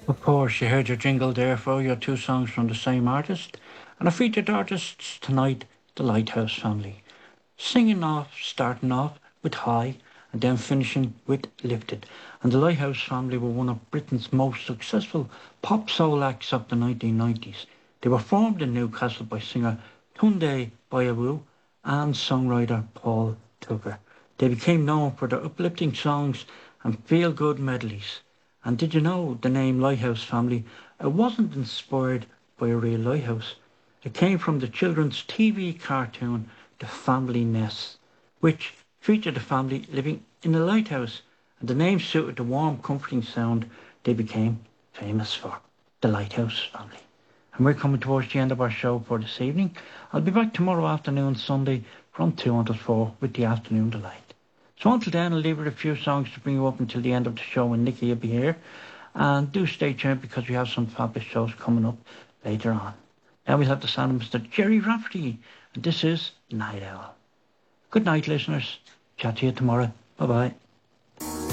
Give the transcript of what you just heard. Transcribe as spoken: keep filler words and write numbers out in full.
Of course, you heard your jingle there for your two songs from the same artist, and our featured artists tonight, the Lighthouse Family. Singing off, starting off with High, and then finishing with Lifted. And the Lighthouse Family were one of Britain's most successful pop soul acts of the nineteen nineties. They were formed in Newcastle by singer Tunde Bayawu and songwriter Paul Tucker. They became known for their uplifting songs and feel-good medleys. And did you know the name Lighthouse Family? It wasn't inspired by a real lighthouse. It came from the children's T V cartoon The Family Nest, which featured a family living in a lighthouse, and the name suited the warm, comforting sound they became famous for, the Lighthouse Family. And we're coming towards the end of our show for this evening. I'll be back tomorrow afternoon, Sunday, from two until four with the Afternoon Delight. So until then, I'll leave it a few songs to bring you up until the end of the show, and Nikki will be here. And do stay tuned because we have some fabulous shows coming up later on. Now we'll have the sound of Mister Jerry Rafferty, and this is Night Owl. Good night, listeners. Chat to you tomorrow. Bye-bye.